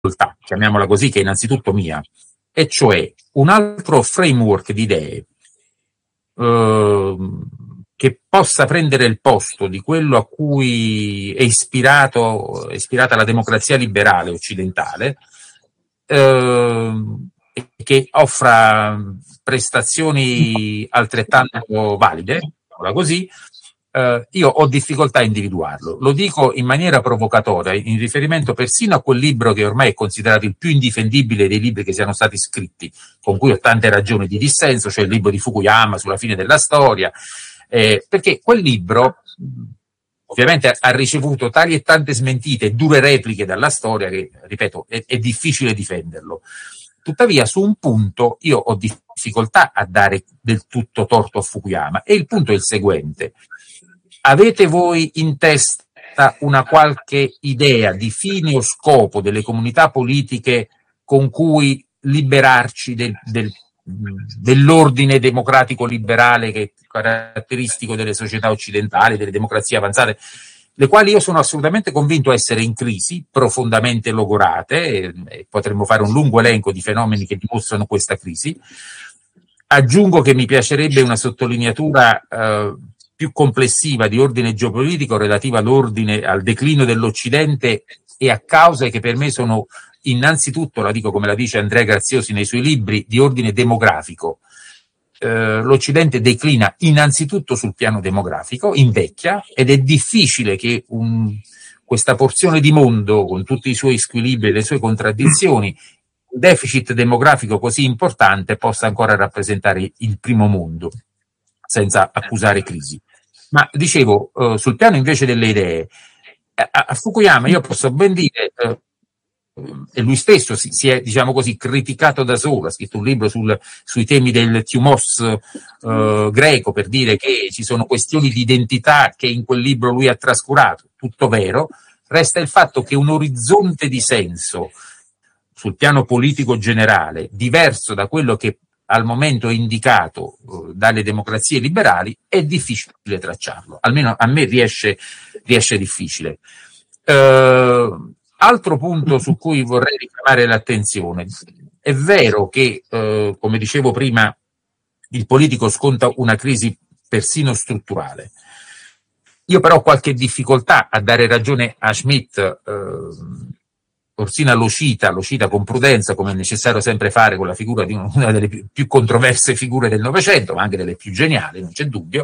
difficoltà, chiamiamola così, che è innanzitutto mia, e cioè un altro framework di idee che possa prendere il posto di quello a cui è ispirata la democrazia liberale occidentale, che offra prestazioni altrettanto valide, così, io ho difficoltà a individuarlo. Lo dico in maniera provocatoria, in riferimento persino a quel libro che ormai è considerato il più indifendibile dei libri che siano stati scritti, con cui ho tante ragioni di dissenso, cioè il libro di Fukuyama sulla fine della storia, perché quel libro ovviamente ha ricevuto tali e tante smentite, dure repliche dalla storia che, ripeto, è difficile difenderlo. Tuttavia, su un punto io ho difficoltà a dare del tutto torto a Fukuyama, e il punto è il seguente. Avete voi in testa una qualche idea di fine o scopo delle comunità politiche con cui liberarci dell'ordine democratico liberale che è caratteristico delle società occidentali, delle democrazie avanzate, le quali io sono assolutamente convinto essere in crisi, profondamente logorate, e potremmo fare un lungo elenco di fenomeni che dimostrano questa crisi. Aggiungo che mi piacerebbe una sottolineatura più complessiva di ordine geopolitico relativa al declino dell'Occidente e a cause che per me sono innanzitutto, la dico come la dice Andrea Graziosi nei suoi libri, di ordine demografico. L'Occidente declina innanzitutto sul piano demografico, invecchia, ed è difficile che questa porzione di mondo, con tutti i suoi squilibri e le sue contraddizioni, un deficit demografico così importante possa ancora rappresentare il primo mondo, senza accusare crisi. Ma dicevo, sul piano invece delle idee, a Fukuyama io posso ben dire, e lui stesso si è, diciamo così, criticato da solo, ha scritto un libro sui temi del thumos greco, per dire che ci sono questioni di identità che in quel libro lui ha trascurato, tutto vero. Resta il fatto che un orizzonte di senso sul piano politico generale, diverso da quello che al momento è indicato dalle democrazie liberali, è difficile tracciarlo, almeno a me riesce difficile. Altro punto su cui vorrei richiamare l'attenzione: è vero che, come dicevo prima, il politico sconta una crisi persino strutturale. Io però ho qualche difficoltà a dare ragione a Schmitt. Orsina lo cita con prudenza, come è necessario sempre fare con la figura di una delle più controverse figure del Novecento, ma anche delle più geniali, non c'è dubbio,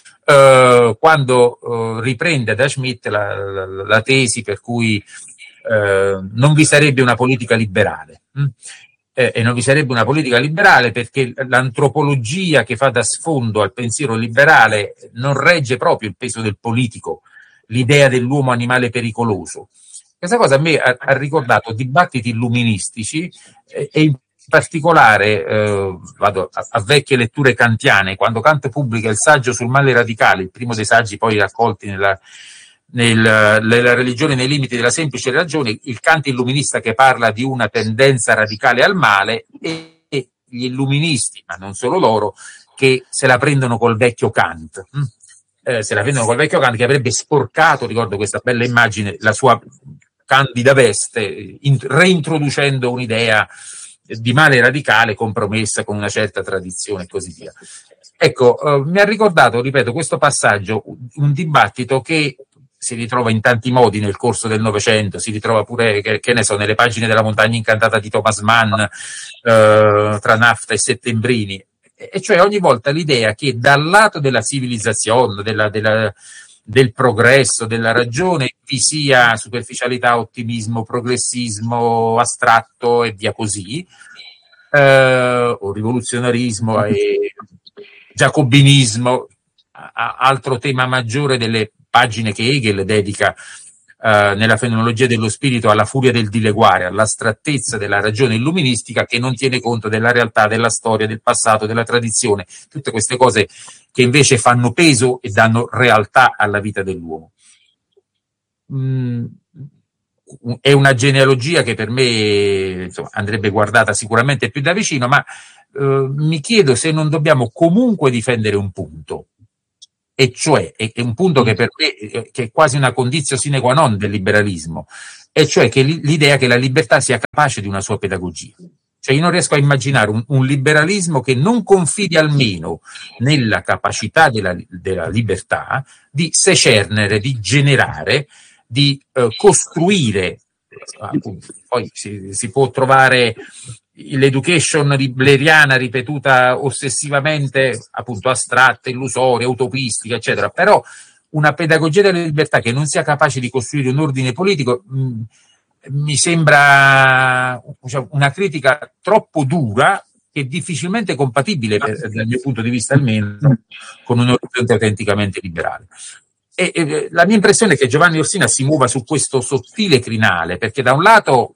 quando riprende da Schmitt la tesi per cui non vi sarebbe una politica liberale. E non vi sarebbe una politica liberale perché l'antropologia che fa da sfondo al pensiero liberale non regge proprio il peso del politico, l'idea dell'uomo animale pericoloso. Questa cosa a me ha ricordato dibattiti illuministici e in particolare vado a vecchie letture kantiane, quando Kant pubblica il saggio sul male radicale, il primo dei saggi poi raccolti nella religione nei limiti della semplice ragione, il Kant illuminista che parla di una tendenza radicale al male, e gli illuministi, ma non solo loro, che se la prendono col vecchio Kant. Se la prendono col vecchio Kant, che avrebbe sporcato, ricordo questa bella immagine, la sua candida veste, reintroducendo un'idea di male radicale compromessa con una certa tradizione e così via. Ecco, mi ha ricordato, ripeto, questo passaggio, un dibattito che si ritrova in tanti modi nel corso del Novecento, si ritrova pure, che ne so, nelle pagine della Montagna Incantata di Thomas Mann, tra Nafta e Settembrini, e cioè ogni volta l'idea che dal lato della civilizzazione, del progresso, della ragione, vi sia superficialità, ottimismo, progressismo astratto e via così, o rivoluzionarismo e giacobinismo, altro tema maggiore delle pagine che Hegel dedica nella fenomenologia dello spirito alla furia del dileguare, all'astrattezza della ragione illuministica che non tiene conto della realtà, della storia, del passato, della tradizione, tutte queste cose che invece fanno peso e danno realtà alla vita dell'uomo. È una genealogia che per me, insomma, andrebbe guardata sicuramente più da vicino, ma mi chiedo se non dobbiamo comunque difendere un punto, e cioè, è un punto che per me che è quasi una condizio sine qua non del liberalismo, e cioè che l'idea che la libertà sia capace di una sua pedagogia. Cioè io non riesco a immaginare un liberalismo che non confidi almeno nella capacità della libertà di secernere, di generare, di costruire. Appunto, poi si può trovare l'education bleriana ripetuta ossessivamente, appunto astratta, illusoria, utopistica, eccetera, però una pedagogia della libertà che non sia capace di costruire un ordine politico mi sembra una critica troppo dura, che è difficilmente compatibile, dal mio punto di vista almeno, con un orizzonte autenticamente liberale. E la mia impressione è che Giovanni Orsina si muova su questo sottile crinale, perché da un lato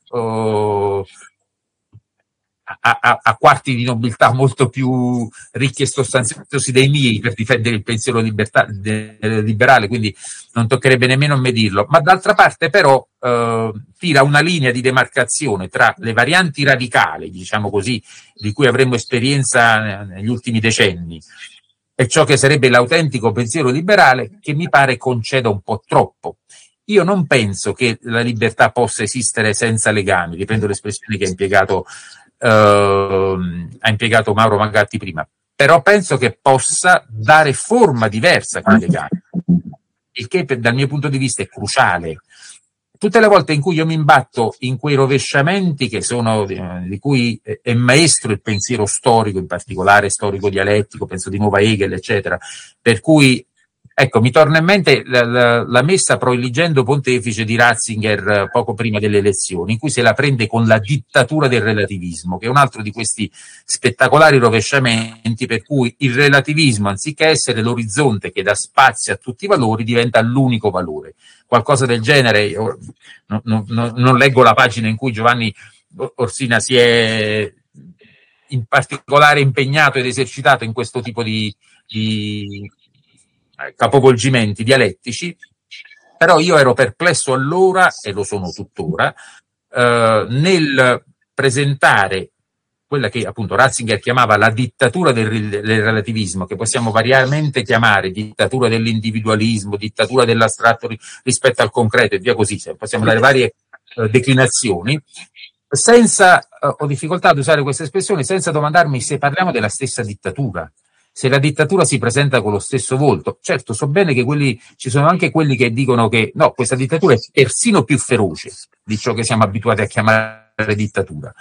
ha quarti di nobiltà molto più ricchi e sostanziosi dei miei per difendere il pensiero liberale, quindi non toccherebbe nemmeno a me dirlo, ma d'altra parte però tira una linea di demarcazione tra le varianti radicali, diciamo così, di cui avremmo esperienza negli ultimi decenni, e ciò che sarebbe l'autentico pensiero liberale, che mi pare conceda un po' troppo. Io non penso che la libertà possa esistere senza legami, riprendo l'espressione che ha impiegato Mauro Magatti prima, però penso che possa dare forma diversa con i legami, il che dal mio punto di vista è cruciale. Tutte le volte in cui io mi imbatto in quei rovesciamenti che sono di cui è maestro il pensiero storico, in particolare storico dialettico, penso di nuovo a Hegel, eccetera, per cui ecco, mi torna in mente la messa proeligendo pontefice di Ratzinger poco prima delle elezioni, in cui se la prende con la dittatura del relativismo, che è un altro di questi spettacolari rovesciamenti per cui il relativismo, anziché essere l'orizzonte che dà spazio a tutti i valori, diventa l'unico valore. Qualcosa del genere, io non leggo la pagina in cui Giovanni Orsina si è in particolare impegnato ed esercitato in questo tipo di capovolgimenti dialettici, però io ero perplesso allora, e lo sono tuttora, nel presentare quella che appunto Ratzinger chiamava la dittatura del relativismo, che possiamo variamente chiamare dittatura dell'individualismo, dittatura dell'astratto rispetto al concreto e via così, possiamo dare varie declinazioni, senza, ho difficoltà ad usare questa espressione, senza domandarmi se parliamo della stessa dittatura, se la dittatura si presenta con lo stesso volto. Certo, so bene che ci sono anche quelli che dicono che no, questa dittatura è persino più feroce di ciò che siamo abituati a chiamare dittatura.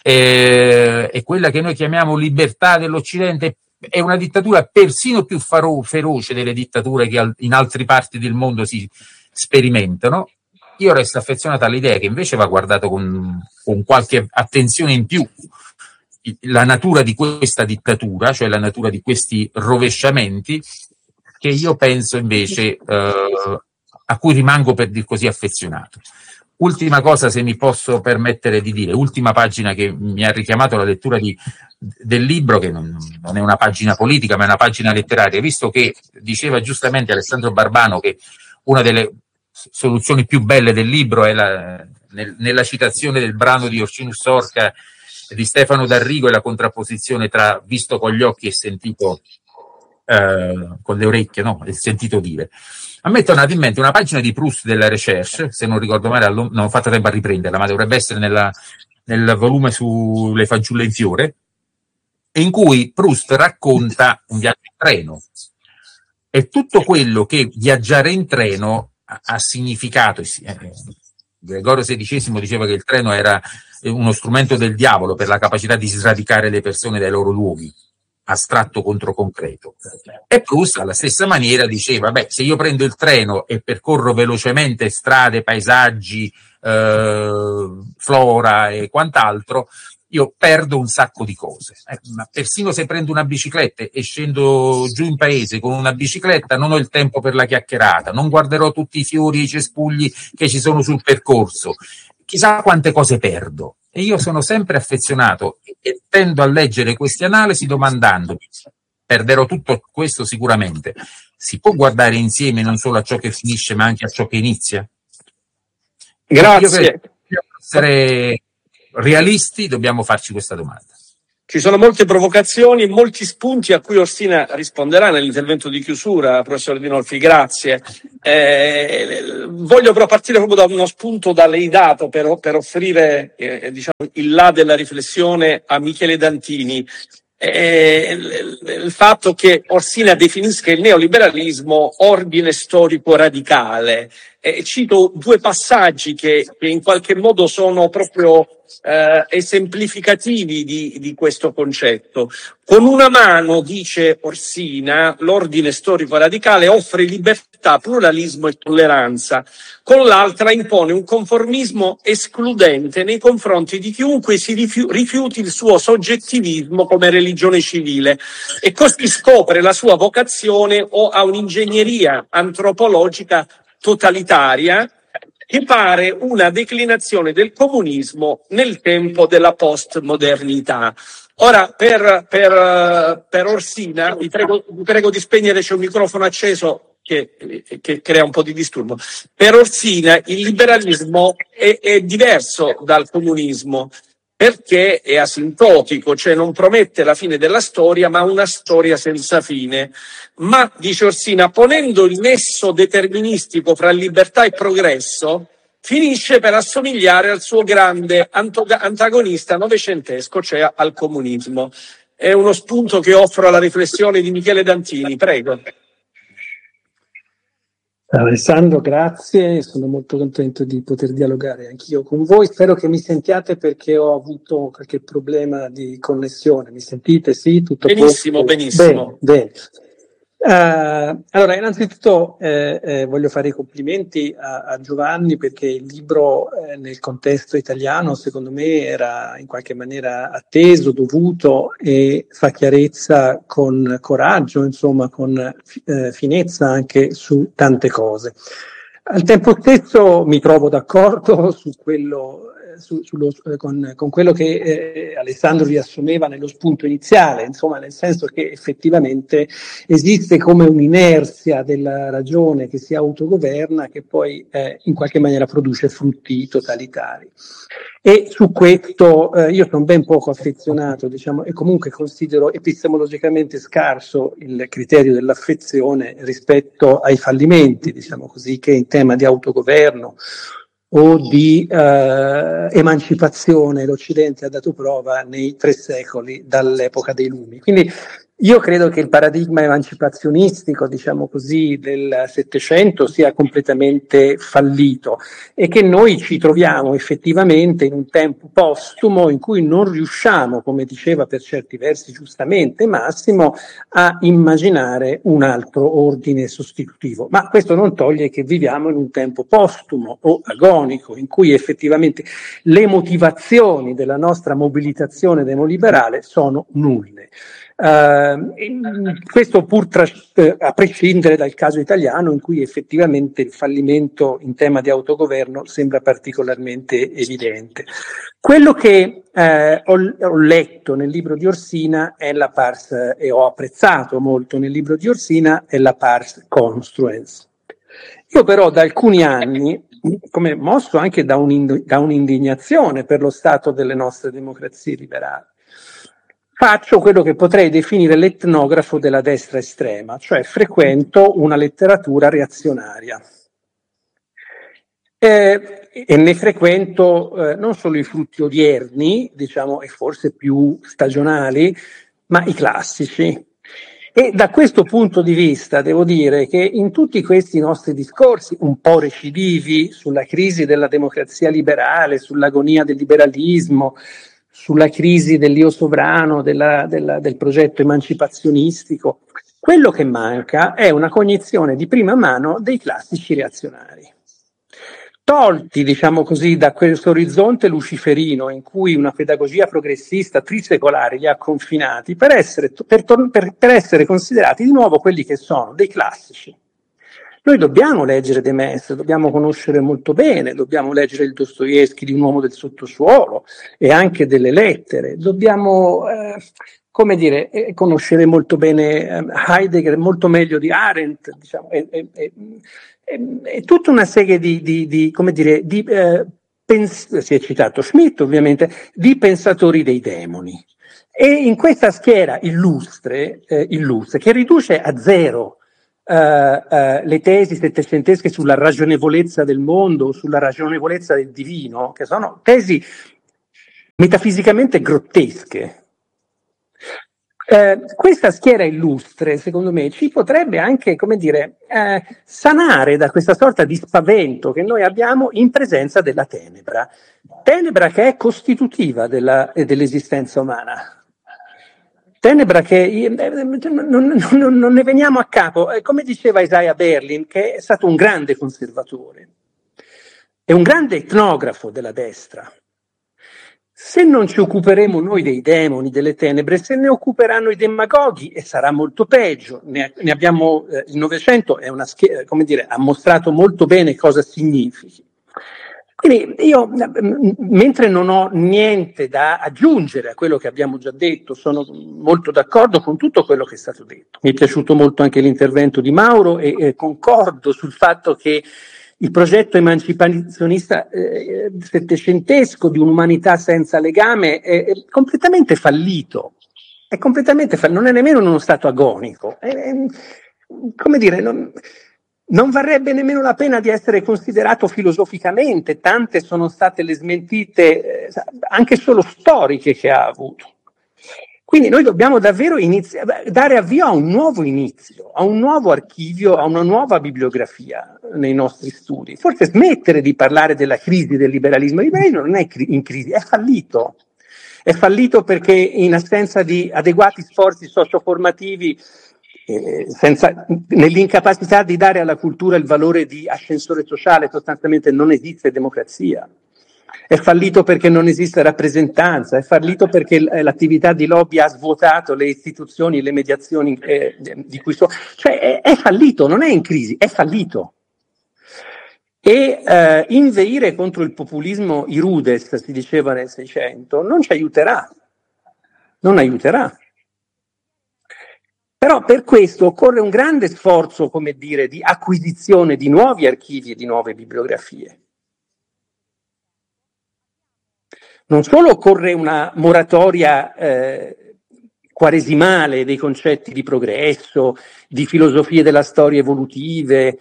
E quella che noi chiamiamo libertà dell'Occidente è una dittatura persino più feroce delle dittature che in altre parti del mondo si sperimentano. Io resto affezionato all'idea che invece va guardato con qualche attenzione in più la natura di questa dittatura, cioè la natura di questi rovesciamenti, che io penso invece a cui rimango, per dir così, affezionato. Ultima cosa, se mi posso permettere di dire, ultima pagina che mi ha richiamato la lettura del libro, che non è una pagina politica ma è una pagina letteraria, visto che diceva giustamente Alessandro Barbano che una delle soluzioni più belle del libro è nella citazione del brano di Orcinus Sorca di Stefano D'Arrigo e la contrapposizione tra visto con gli occhi e sentito con le orecchie, no? E sentito dire. A me è tornata in mente una pagina di Proust della Recherche, se non ricordo male, non ho fatto tempo a riprenderla, ma dovrebbe essere nel volume sulle fagiole in fiore, in cui Proust racconta un viaggio in treno. E tutto quello che viaggiare in treno ha significato. Gregorio XVI diceva che il treno era uno strumento del diavolo per la capacità di sradicare le persone dai loro luoghi, astratto contro concreto. E Proust alla stessa maniera diceva, se io prendo il treno e percorro velocemente strade, paesaggi, flora e quant'altro, io perdo un sacco di cose. Ma persino se prendo una bicicletta e scendo giù in paese con una bicicletta, non ho il tempo per la chiacchierata, non guarderò tutti i fiori e i cespugli che ci sono sul percorso. Chissà quante cose perdo. E io sono sempre affezionato e tendo a leggere queste analisi domandandomi, perderò tutto questo sicuramente, si può guardare insieme non solo a ciò che finisce ma anche a ciò che inizia? Grazie. Per essere realisti dobbiamo farci questa domanda. Ci sono molte provocazioni e molti spunti a cui Orsina risponderà nell'intervento di chiusura, professor Dinolfi, grazie. Voglio però partire proprio da uno spunto da lei dato per offrire diciamo, il là della riflessione a Michele Dantini. Il fatto che Orsina definisca il neoliberalismo ordine storico radicale. Cito due passaggi che in qualche modo sono proprio esemplificativi di questo concetto. Con una mano, dice Orsina, l'ordine storico radicale offre libertà, pluralismo e tolleranza, con l'altra impone un conformismo escludente nei confronti di chiunque si rifiuti il suo soggettivismo come religione civile e così scopre la sua vocazione o a un'ingegneria antropologica totalitaria che pare una declinazione del comunismo nel tempo della postmodernità. Ora, per Orsina, vi prego di spegnere, c'è un microfono acceso che crea un po' di disturbo. Per Orsina il liberalismo è diverso dal comunismo, perché è asintotico, cioè non promette la fine della storia, ma una storia senza fine. Ma, dice Orsina, ponendo il nesso deterministico fra libertà e progresso, finisce per assomigliare al suo grande antagonista novecentesco, cioè al comunismo. È uno spunto che offro alla riflessione di Michele Dantini, prego. Alessandro, grazie, sono molto contento di poter dialogare anch'io con voi, spero che mi sentiate perché ho avuto qualche problema di connessione, mi sentite? Sì? Tutto benissimo, posto? Benissimo. Bene. Allora, innanzitutto voglio fare i complimenti a Giovanni perché il libro nel contesto italiano secondo me era in qualche maniera atteso, dovuto e fa chiarezza con coraggio, insomma con finezza anche su tante cose. Al tempo stesso mi trovo d'accordo su quello con quello che Alessandro riassumeva nello spunto iniziale, insomma nel senso che effettivamente esiste come un'inerzia della ragione che si autogoverna che poi in qualche maniera produce frutti totalitari. E su questo io sono ben poco affezionato, diciamo, e comunque considero epistemologicamente scarso il criterio dell'affezione rispetto ai fallimenti, diciamo così, che in tema di autogoverno o di emancipazione l'Occidente ha dato prova nei 3 secoli dall'epoca dei Lumi. Quindi io credo che il paradigma emancipazionistico, diciamo così, del Settecento sia completamente fallito e che noi ci troviamo effettivamente in un tempo postumo in cui non riusciamo, come diceva per certi versi giustamente Massimo, a immaginare un altro ordine sostitutivo. Ma questo non toglie che viviamo in un tempo postumo o agonico, in cui effettivamente le motivazioni della nostra mobilitazione demoliberale sono nulle. Questo pur a prescindere dal caso italiano in cui effettivamente il fallimento in tema di autogoverno sembra particolarmente evidente. Quello che ho letto nel libro di Orsina è la pars, e ho apprezzato molto nel libro di Orsina, è la pars construens. Io però da alcuni anni, come mosso anche da un'indignazione per lo stato delle nostre democrazie liberali, faccio quello che potrei definire l'etnografo della destra estrema, cioè frequento una letteratura reazionaria. E ne frequento non solo i frutti odierni, diciamo, e forse più stagionali, ma i classici. E da questo punto di vista devo dire che in tutti questi nostri discorsi, un po' recidivi, sulla crisi della democrazia liberale, sull'agonia del liberalismo, sulla crisi dell'io sovrano, del progetto emancipazionistico, quello che manca è una cognizione di prima mano dei classici reazionari. Tolti, diciamo così, da questo orizzonte luciferino in cui una pedagogia progressista trisecolare li ha confinati per essere considerati di nuovo quelli che sono dei classici. Noi dobbiamo leggere De Maistre, dobbiamo conoscere molto bene, dobbiamo leggere il Dostoevskij di Un uomo del sottosuolo e anche delle lettere, dobbiamo conoscere molto bene Heidegger, molto meglio di Arendt, diciamo, e tutta una serie di si è citato Schmitt ovviamente, di pensatori dei demoni. E in questa schiera illustre, che riduce a zero le tesi settecentesche sulla ragionevolezza del mondo, sulla ragionevolezza del divino, che sono tesi metafisicamente grottesche. Questa schiera illustre, secondo me, ci potrebbe anche, come dire, sanare da questa sorta di spavento che noi abbiamo in presenza della tenebra che è costitutiva dell'esistenza umana. Tenebra che non ne veniamo a capo, come diceva Isaiah Berlin, che è stato un grande conservatore, è un grande etnografo della destra. Se non ci occuperemo noi dei demoni, delle tenebre, se ne occuperanno i demagoghi e sarà molto peggio. Ne abbiamo, il Novecento è ha mostrato molto bene cosa significhi. Quindi io, mentre non ho niente da aggiungere a quello che abbiamo già detto, sono molto d'accordo con tutto quello che è stato detto. Mi è piaciuto molto anche l'intervento di Mauro e concordo sul fatto che il progetto emancipazionista settecentesco di un'umanità senza legame è completamente fallito. Non è nemmeno uno stato agonico. Come dire, non varrebbe nemmeno la pena di essere considerato filosoficamente. Tante sono state le smentite, anche solo storiche, che ha avuto. Quindi noi dobbiamo davvero dare avvio a un nuovo inizio, a un nuovo archivio, a una nuova bibliografia nei nostri studi. Forse smettere di parlare della crisi del liberalismo. Il liberalismo non è in crisi, è fallito. È fallito perché in assenza di adeguati sforzi socioformativi, nell'incapacità di dare alla cultura il valore di ascensore sociale, sostanzialmente non esiste democrazia. È fallito perché non esiste rappresentanza, è fallito perché l'attività di lobby ha svuotato le istituzioni, le mediazioni di cui cioè è fallito, non è in crisi, è fallito. E inveire contro il populismo irudes, si diceva nel Seicento, non ci aiuterà, non aiuterà. Però per questo occorre un grande sforzo, come dire, di acquisizione di nuovi archivi e di nuove bibliografie. Non solo occorre una moratoria quaresimale dei concetti di progresso, di filosofie della storia evolutive,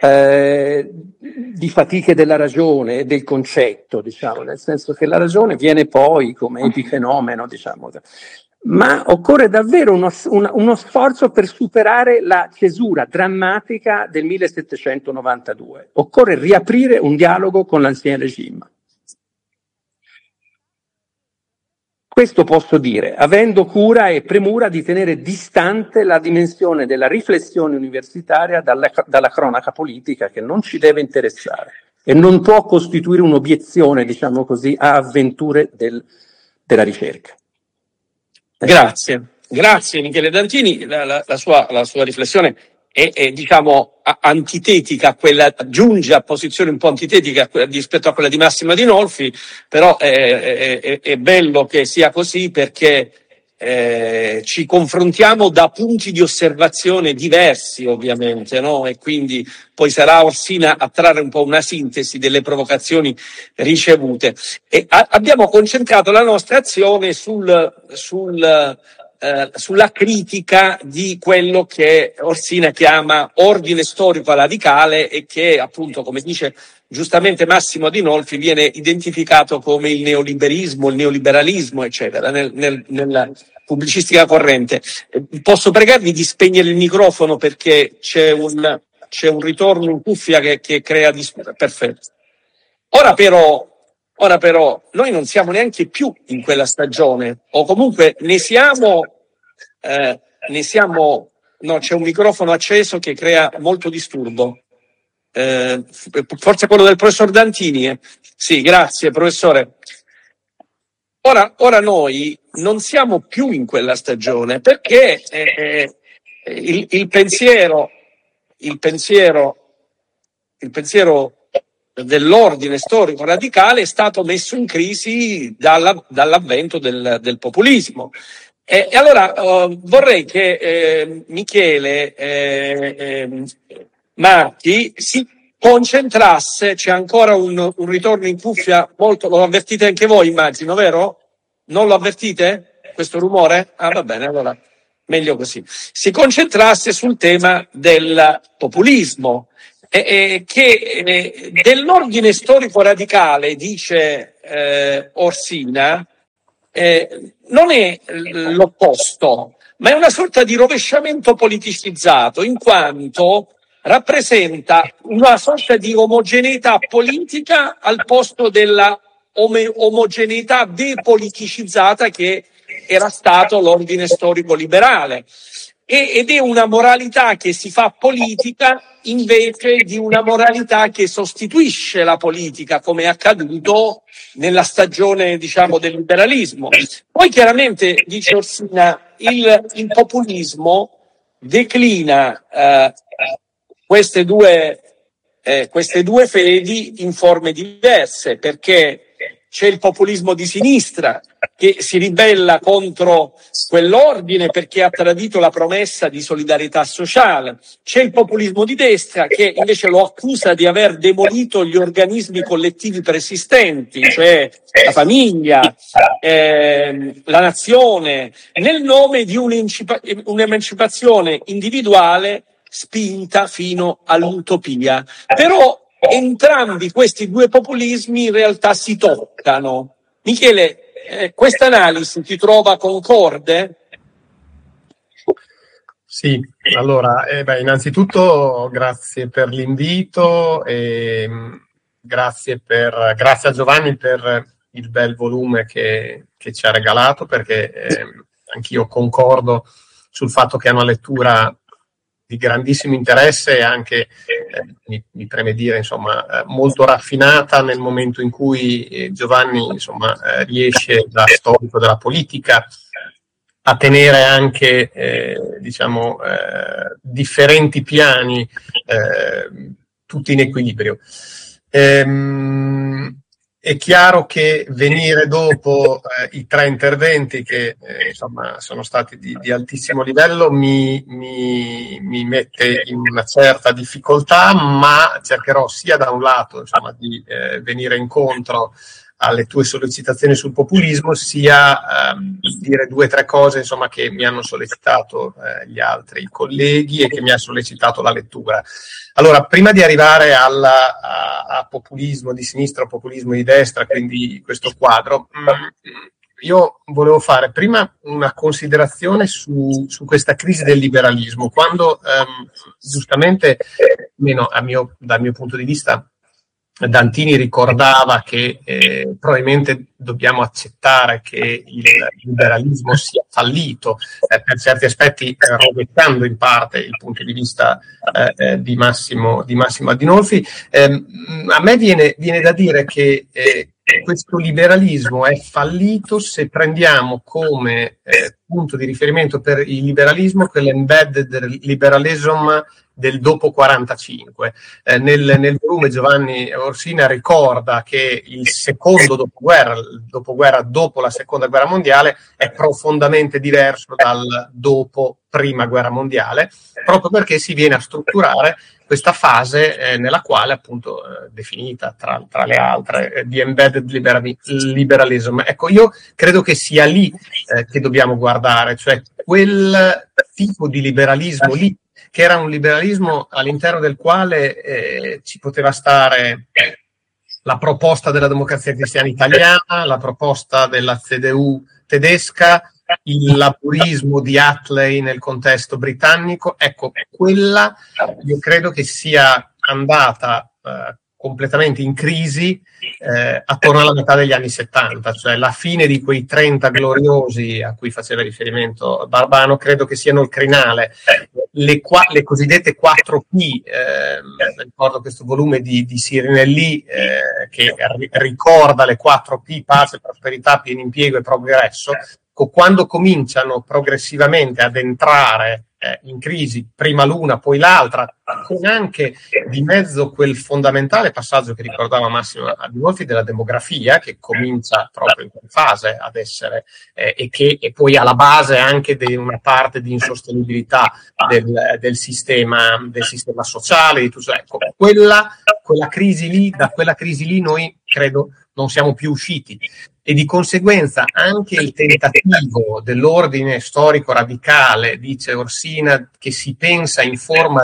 di fatiche della ragione e del concetto, diciamo, nel senso che la ragione viene poi come epifenomeno, diciamo. Ma occorre davvero uno sforzo per superare la cesura drammatica del 1792. Occorre riaprire un dialogo con l'Ancien Régime. Questo posso dire, avendo cura e premura di tenere distante la dimensione della riflessione universitaria dalla cronaca politica, che non ci deve interessare e non può costituire un'obiezione, diciamo così, a avventure della ricerca. Grazie Michele Dantini, la sua riflessione è diciamo antitetica a quella, giunge a posizione un po' antitetica rispetto a quella di Massimo Adinolfi, però è bello che sia così perché ci confrontiamo da punti di osservazione diversi, ovviamente, no? E quindi poi sarà Orsina a trarre un po' una sintesi delle provocazioni ricevute. E abbiamo concentrato la nostra azione sulla critica di quello che Orsina chiama ordine storico radicale e che, appunto, come dice giustamente Massimo Adinolfi, viene identificato come il neoliberismo, il neoliberalismo, eccetera, nella pubblicistica corrente. Posso pregarvi di spegnere il microfono perché c'è un ritorno in cuffia che crea disputa. Perfetto. Ora però noi non siamo neanche più in quella stagione, o comunque ne siamo, no, c'è un microfono acceso che crea molto disturbo. Forse quello del professor Dantini. Sì, grazie professore. Ora noi non siamo più in quella stagione perché il pensiero dell'ordine storico radicale è stato messo in crisi dall'avvento del populismo. E allora vorrei che Michele Marchi concentrasse, c'è ancora un ritorno in cuffia, molto, lo avvertite anche voi immagino, vero? Non lo avvertite? Questo rumore? Ah, va bene, allora meglio così. Si concentrasse sul tema del populismo, che dell'ordine storico radicale, dice Orsina, non è l'opposto, ma è una sorta di rovesciamento politicizzato, in quanto rappresenta una sorta di omogeneità politica al posto della omogeneità depoliticizzata che era stato l'ordine storico liberale, ed è una moralità che si fa politica invece di una moralità che sostituisce la politica, come è accaduto nella stagione, diciamo, del liberalismo. Poi chiaramente, dice Orsina, il populismo declina queste due fedi in forme diverse, perché c'è il populismo di sinistra che si ribella contro quell'ordine perché ha tradito la promessa di solidarietà sociale, c'è il populismo di destra che invece lo accusa di aver demolito gli organismi collettivi preesistenti, cioè la famiglia, la nazione, nel nome di un'emancipazione individuale spinta fino all'utopia. Però entrambi questi due populismi in realtà si toccano. Michele, questa analisi ti trova concorde? Sì, allora, innanzitutto grazie per l'invito e grazie a Giovanni per il bel volume che ci ha regalato, perché anch'io concordo sul fatto che è una lettura di grandissimo interesse e anche, mi preme dire, insomma, molto raffinata nel momento in cui Giovanni, insomma, riesce da storico della politica a tenere anche, differenti piani, tutti in equilibrio. È chiaro che venire dopo i tre interventi che insomma sono stati di altissimo livello mi mette in una certa difficoltà, ma cercherò sia da un lato, insomma, di venire incontro alle tue sollecitazioni sul populismo, sia dire due o tre cose, insomma, che mi hanno sollecitato gli altri colleghi e che mi ha sollecitato la lettura. Allora, prima di arrivare a populismo di sinistra o populismo di destra, quindi questo quadro, io volevo fare prima una considerazione su questa crisi del liberalismo, quando giustamente, almeno dal mio punto di vista, Dantini ricordava che probabilmente dobbiamo accettare che il liberalismo sia fallito, per certi aspetti rovesciando in parte il punto di vista di Massimo Adinolfi. A me viene da dire che questo liberalismo è fallito se prendiamo come punto di riferimento per il liberalismo quell'embedded liberalism del dopo 45. Nel volume Giovanni Orsina ricorda che il secondo dopoguerra dopo la seconda guerra mondiale è profondamente diverso dal dopo prima guerra mondiale, proprio perché si viene a strutturare questa fase nella quale, appunto, definita tra le altre di embedded liberalism. Ecco, io credo che sia lì che dobbiamo guardare, cioè quel tipo di liberalismo lì, che era un liberalismo all'interno del quale ci poteva stare la proposta della Democrazia Cristiana Italiana, la proposta della CDU tedesca, il laburismo di Attlee nel contesto britannico. Ecco, quella io credo che sia andata completamente in crisi attorno alla metà degli anni 70, cioè la fine di quei 30 gloriosi a cui faceva riferimento Barbano, credo che siano il crinale. Le cosiddette 4P, ricordo questo volume di Sirinelli che ricorda le 4P, pace, prosperità, pieno impiego e progresso, quando cominciano progressivamente ad entrare in crisi, prima l'una poi l'altra, con anche di mezzo quel fondamentale passaggio che ricordava Massimo Adinolfi della demografia, che comincia proprio in quella fase ad essere e poi alla base anche di una parte di insostenibilità del sistema sociale, di tutto. Ecco, quella crisi lì, da quella crisi lì noi credo non siamo più usciti. E di conseguenza anche il tentativo dell'ordine storico radicale, dice Orsina, che si pensa in forma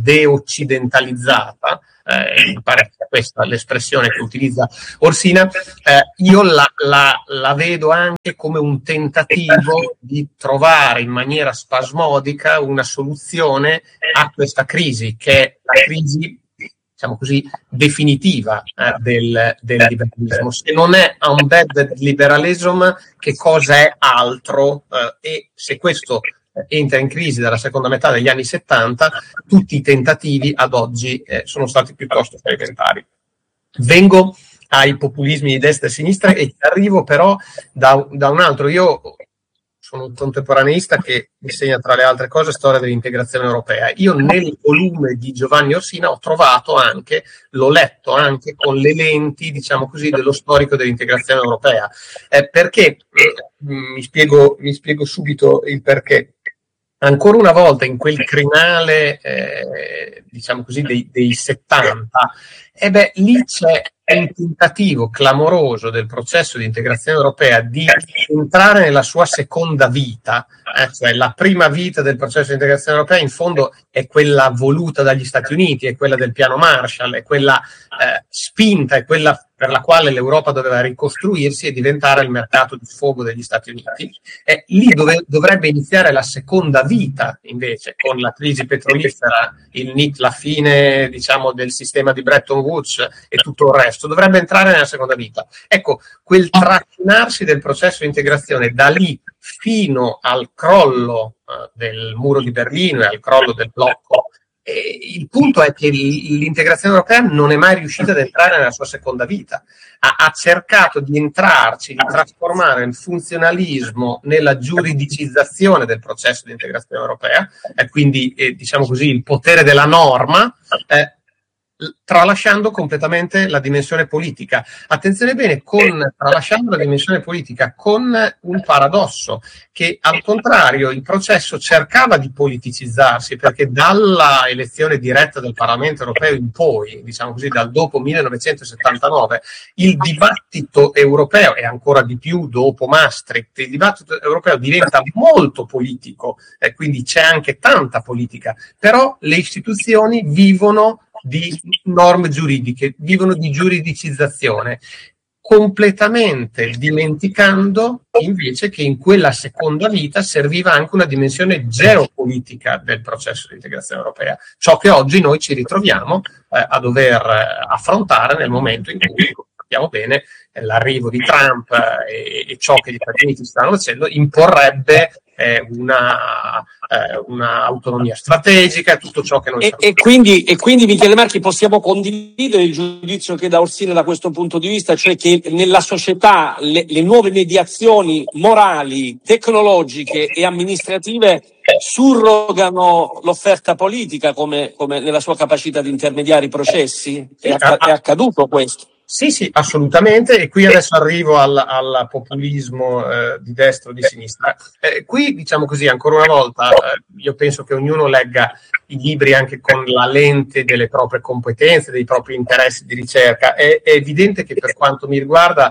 deoccidentalizzata, mi pare che questa è l'espressione che utilizza Orsina, io la vedo anche come un tentativo di trovare in maniera spasmodica una soluzione a questa crisi, che è la crisi, diciamo così, definitiva del liberalismo. Se non è unbed liberalism, che cosa è altro? E se questo entra in crisi dalla seconda metà degli anni 70, tutti i tentativi ad oggi sono stati piuttosto fallimentari. Vengo ai populismi di destra e sinistra e arrivo però da un altro. Io sono un contemporaneista che insegna, tra le altre cose, storia dell'integrazione europea. Io nel volume di Giovanni Orsina ho trovato anche, l'ho letto anche con le lenti, diciamo così, dello storico dell'integrazione europea. Perché? Mi spiego subito il perché. Ancora una volta in quel crinale, diciamo così, dei 70, lì c'è un tentativo clamoroso del processo di integrazione europea di entrare nella sua seconda vita, cioè la prima vita del processo di integrazione europea in fondo è quella voluta dagli Stati Uniti, è quella del piano Marshall, è quella spinta, è quella per la quale l'Europa doveva ricostruirsi e diventare il mercato di sfogo degli Stati Uniti. Lì dovrebbe iniziare la seconda vita, invece, con la crisi petrolifera, la fine, diciamo, del sistema di Bretton Woods e tutto il resto, dovrebbe entrare nella seconda vita. Ecco, quel trascinarsi del processo di integrazione da lì fino al crollo del muro di Berlino e al crollo del blocco. Il punto è che l'integrazione europea non è mai riuscita ad entrare nella sua seconda vita. Ha cercato di entrarci, di trasformare il funzionalismo nella giuridicizzazione del processo di integrazione europea, quindi diciamo così il potere della norma, tralasciando completamente la dimensione politica. Attenzione bene, tralasciando la dimensione politica, con un paradosso, che al contrario il processo cercava di politicizzarsi, perché dalla elezione diretta del Parlamento europeo in poi, diciamo così, dal dopo 1979, il dibattito europeo, e ancora di più dopo Maastricht, il dibattito europeo diventa molto politico, quindi c'è anche tanta politica, però le istituzioni vivono di norme giuridiche, vivono di giuridicizzazione, completamente dimenticando invece che in quella seconda vita serviva anche una dimensione geopolitica del processo di integrazione europea, ciò che oggi noi ci ritroviamo a dover affrontare nel momento in cui, sappiamo bene, l'arrivo di Trump e ciò che gli Stati Uniti stanno facendo imporrebbe una autonomia strategica e tutto ciò che noi e quindi Michele Marchi, possiamo condividere il giudizio che dà Orsina da questo punto di vista, cioè che nella società le nuove mediazioni morali, tecnologiche e amministrative surrogano l'offerta politica come nella sua capacità di intermediare i processi? È accaduto questo? Sì, assolutamente, e qui adesso arrivo al populismo di destra o di sinistra. Qui, diciamo così, ancora una volta, io penso che ognuno legga i libri anche con la lente delle proprie competenze, dei propri interessi di ricerca. È evidente che per quanto mi riguarda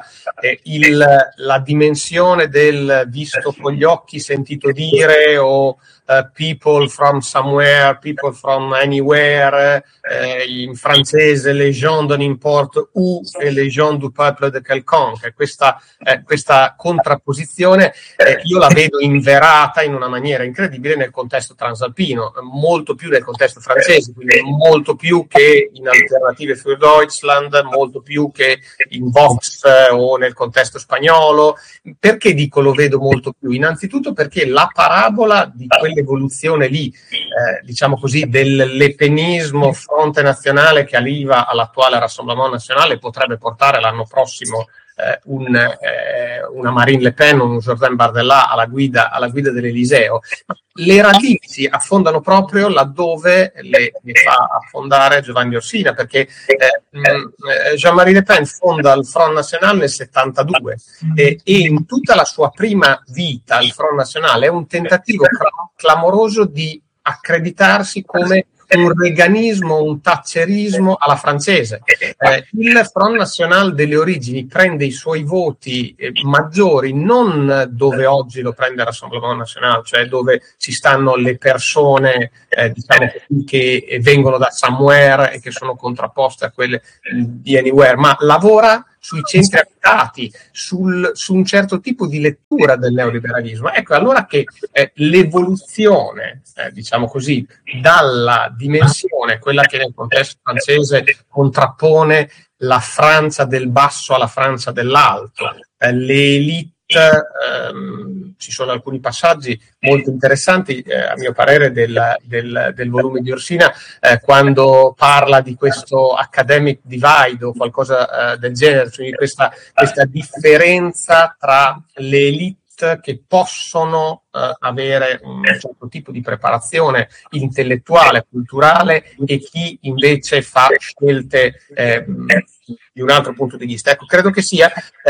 la dimensione del visto con gli occhi, sentito dire, o people from somewhere, people from anywhere, in francese les gens d'un importe où et les gens du peuple de quelconque. Questa contrapposizione io la vedo inverata in una maniera incredibile nel contesto transalpino, molto più nel contesto francese, quindi molto più che in Alternative für Deutschland, molto più che in Vox o nel contesto spagnolo. Perché dico lo vedo molto più? Innanzitutto perché la parabola di quell'evoluzione lì, diciamo così, del lepenismo fronte nazionale che arriva all'attuale Rassemblement Nazionale, potrebbe portare l'anno prossimo una Marine Le Pen o un Jordan Bardella alla guida dell'Eliseo. Le radici si affondano proprio laddove le fa affondare Giovanni Orsina, perché Jean-Marie Le Pen fonda il Front National nel 72 e in tutta la sua prima vita il Front National è un tentativo clamoroso di accreditarsi come un reganismo, un thatcherismo alla francese. Il Front National delle origini prende i suoi voti maggiori non dove oggi lo prende l'Assemblement National, cioè dove ci stanno le persone diciamo così, che vengono da somewhere e che sono contrapposte a quelle di anywhere, ma lavora sui centri abitati, su un certo tipo di lettura del neoliberalismo. Ecco allora che l'evoluzione, diciamo così, dalla dimensione, quella che nel contesto francese contrappone la Francia del basso alla Francia dell'alto, le elite. Ci sono alcuni passaggi molto interessanti a mio parere del volume di Orsina quando parla di questo academic divide o qualcosa del genere, cioè questa differenza tra le elite che possono avere un certo tipo di preparazione intellettuale, culturale e chi invece fa scelte di un altro punto di vista. Ecco, credo che sia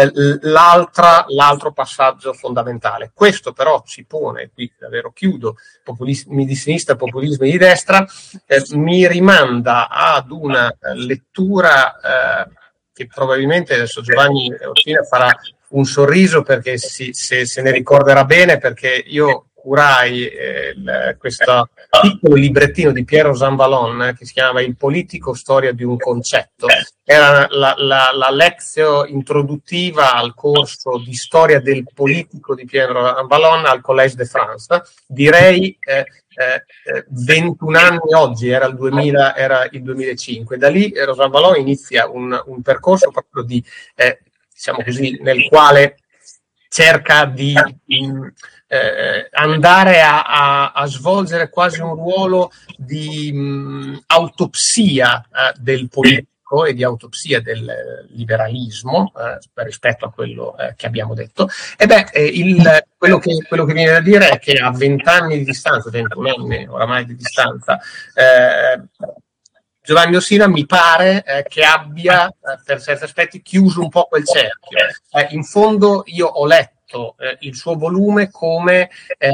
l'altro passaggio fondamentale. Questo però ci pone, qui davvero chiudo, populismi di sinistra, populismi di destra, mi rimanda ad una lettura che probabilmente adesso Giovanni Orsina farà un sorriso perché se ne ricorderà bene, perché io curai questo piccolo librettino di Pierre Rosanvallon che si chiamava Il politico, storia di un concetto. Era la lezione introduttiva al corso di storia del politico di Pierre Rosanvallon al Collège de France. Direi 21 anni oggi, era il 2005. Da lì Rosanvallon inizia un percorso proprio di diciamo così, nel quale cerca di andare a svolgere quasi un ruolo di autopsia del politico e di autopsia del liberalismo rispetto a quello che abbiamo detto. Quello che viene da dire è che a 20 anni di distanza, 21 anni oramai di distanza, Giovanni Orsina mi pare che abbia per certi aspetti chiuso un po' quel cerchio. In fondo io ho letto il suo volume come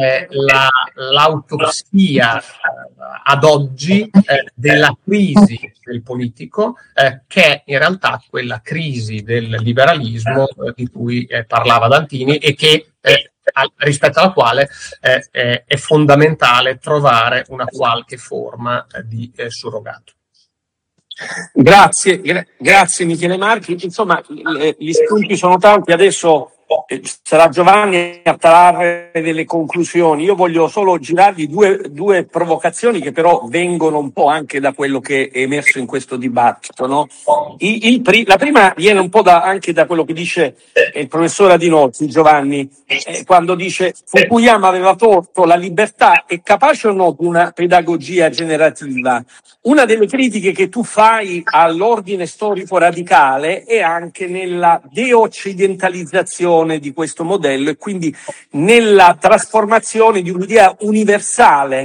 l'autopsia ad oggi della crisi del politico, che è in realtà quella crisi del liberalismo di cui parlava Dantini e che rispetto alla quale è fondamentale trovare una qualche forma di surrogato. Grazie Michele Marchi. Insomma, gli spunti sono tanti. Adesso sarà Giovanni a trarre delle conclusioni. Io voglio solo girargli due provocazioni che però vengono un po' anche da quello che è emerso in questo dibattito, no? La prima viene un po' anche da quello che dice il professore Adinolfi, Giovanni, quando dice Fukuyama aveva torto, la libertà è capace o no di una pedagogia generativa. Una delle critiche che tu fai all'ordine storico radicale è anche nella deoccidentalizzazione di questo modello e quindi nella trasformazione di un'idea universale.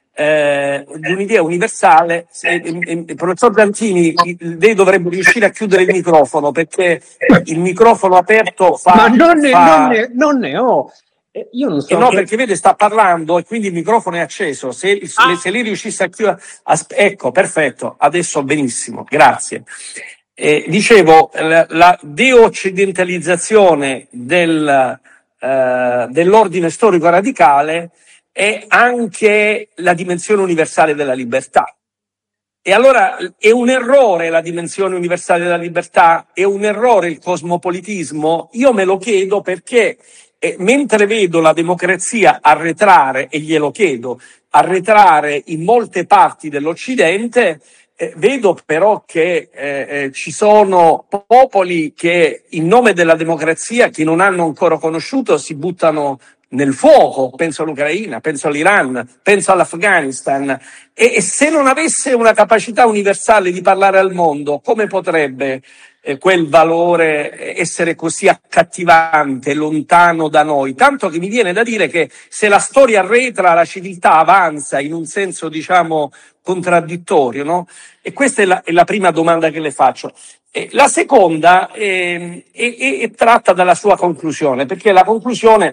Professor Dantini, lei dovrebbe riuscire a chiudere il microfono perché il microfono aperto fa. Ma non ne ho. Io non so. No, perché vede, sta parlando e quindi il microfono è acceso. Se lei riuscisse a chiudere. Ecco, perfetto, adesso benissimo, grazie. Dicevo, la deoccidentalizzazione dell'ordine storico radicale è anche la dimensione universale della libertà. E allora è un errore la dimensione universale della libertà? È un errore il cosmopolitismo? Io me lo chiedo perché mentre vedo la democrazia arretrare, e glielo chiedo, arretrare in molte parti dell'Occidente, vedo però che ci sono popoli che in nome della democrazia, che non hanno ancora conosciuto, si buttano nel fuoco. Penso all'Ucraina, penso all'Iran, penso all'Afghanistan. E se non avesse una capacità universale di parlare al mondo, come potrebbe quel valore, essere così accattivante, lontano da noi, tanto che mi viene da dire che se la storia arretra, la civiltà avanza in un senso, diciamo, contraddittorio, no? E questa è la prima domanda che le faccio. La seconda è tratta dalla sua conclusione, perché la conclusione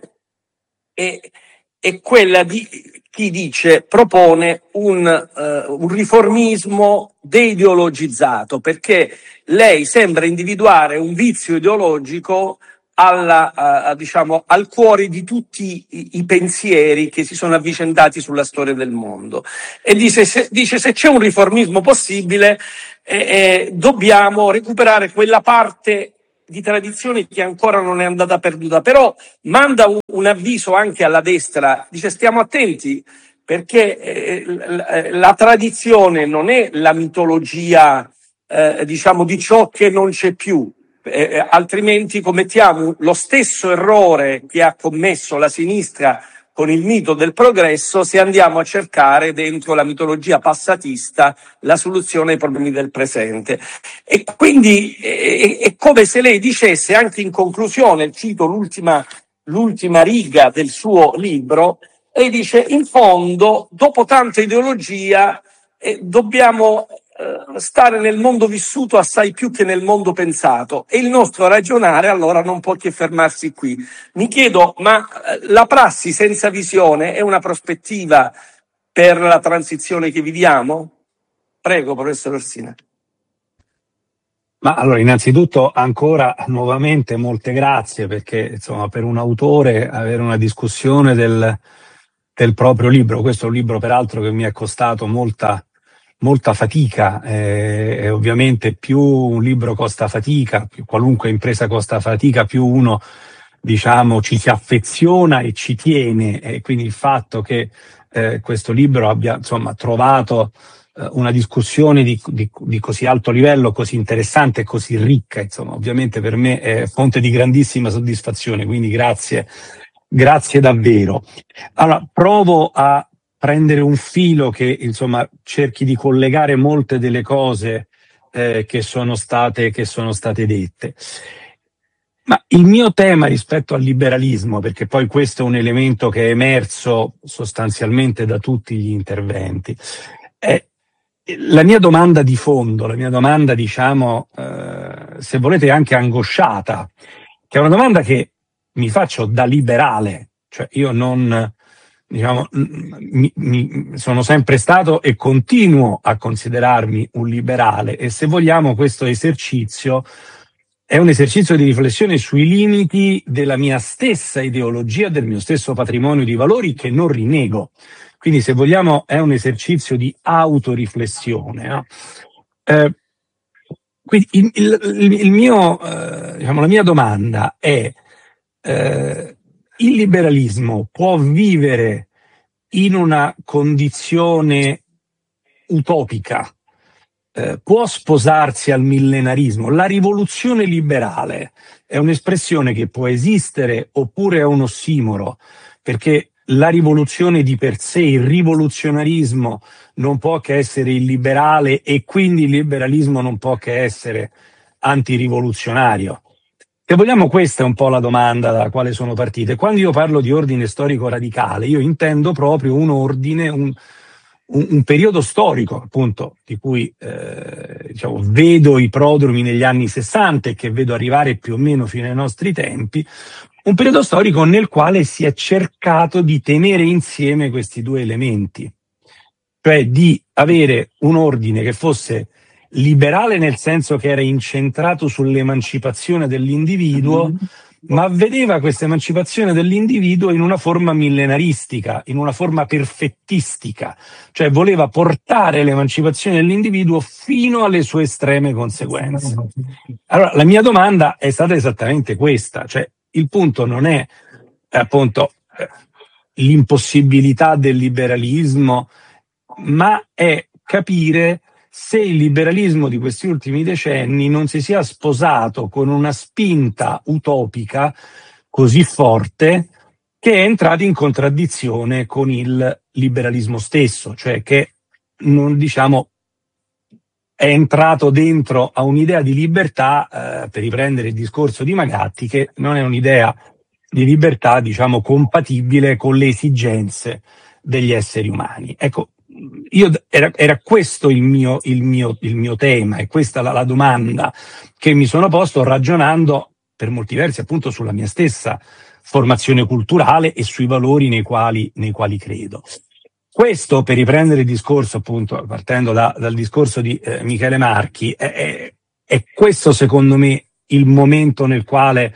è quella di chi propone un riformismo deideologizzato, perché lei sembra individuare un vizio ideologico diciamo, al cuore di tutti i pensieri che si sono avvicendati sulla storia del mondo. E dice se c'è un riformismo possibile, dobbiamo recuperare quella parte di tradizione che ancora non è andata perduta, però manda un avviso anche alla destra, dice stiamo attenti perché la tradizione non è la mitologia diciamo di ciò che non c'è più, altrimenti commettiamo lo stesso errore che ha commesso la sinistra con il mito del progresso se andiamo a cercare dentro la mitologia passatista la soluzione ai problemi del presente. E quindi è come se lei dicesse, anche in conclusione, cito l'ultima riga del suo libro, e dice in fondo, dopo tanta ideologia, dobbiamo stare nel mondo vissuto assai più che nel mondo pensato, e il nostro ragionare allora non può che fermarsi qui. Mi chiedo, ma la prassi senza visione è una prospettiva per la transizione che viviamo? Prego, professor Orsina. Ma allora, innanzitutto ancora nuovamente molte grazie, perché insomma per un autore avere una discussione del proprio libro, questo è un libro peraltro che mi è costato molta fatica, e ovviamente più un libro costa fatica, più qualunque impresa costa fatica, più uno, diciamo, ci si affeziona e ci tiene, e quindi il fatto che questo libro abbia insomma trovato una discussione di così alto livello, così interessante e così ricca, insomma, ovviamente per me è fonte di grandissima soddisfazione, quindi grazie davvero. Allora, provo a prendere un filo che insomma cerchi di collegare molte delle cose che sono state dette. Ma il mio tema rispetto al liberalismo, perché poi questo è un elemento che è emerso sostanzialmente da tutti gli interventi, è la mia domanda di fondo, la mia domanda, diciamo, se volete anche angosciata, che è una domanda che mi faccio da liberale, cioè io non, diciamo, sono sempre stato e continuo a considerarmi un liberale, e se vogliamo questo esercizio è un esercizio di riflessione sui limiti della mia stessa ideologia, del mio stesso patrimonio di valori che non rinnego. Quindi, se vogliamo, è un esercizio di autoriflessione, no? Quindi il mio, diciamo, la mia domanda è: il liberalismo può vivere in una condizione utopica? Può sposarsi al millenarismo? La rivoluzione liberale è un'espressione che può esistere oppure è un ossimoro? Perché la rivoluzione di per sé, il rivoluzionarismo non può che essere illiberale, e quindi il liberalismo non può che essere antirivoluzionario. Se vogliamo, questa è un po' la domanda dalla quale sono partite. Quando io parlo di ordine storico radicale, io intendo proprio un ordine, un periodo storico, appunto, di cui diciamo, vedo i prodromi negli anni 60 e che vedo arrivare più o meno fino ai nostri tempi, un periodo storico nel quale si è cercato di tenere insieme questi due elementi, cioè di avere un ordine che fosse liberale nel senso che era incentrato sull'emancipazione dell'individuo, ma vedeva questa emancipazione dell'individuo in una forma millenaristica, in una forma perfettistica, cioè voleva portare l'emancipazione dell'individuo fino alle sue estreme conseguenze. Allora, la mia domanda è stata esattamente questa, cioè il punto non è appunto l'impossibilità del liberalismo, ma è capire se il liberalismo di questi ultimi decenni non si sia sposato con una spinta utopica così forte che è entrato in contraddizione con il liberalismo stesso, cioè che non, diciamo, è entrato dentro a un'idea di libertà, per riprendere il discorso di Magatti, che non è un'idea di libertà, diciamo, compatibile con le esigenze degli esseri umani. Ecco, era questo il mio tema, e questa la domanda che mi sono posto ragionando per molti versi appunto sulla mia stessa formazione culturale e sui valori nei quali credo. Questo, per riprendere il discorso, appunto, partendo dal discorso di Michele Marchi, è questo secondo me il momento nel quale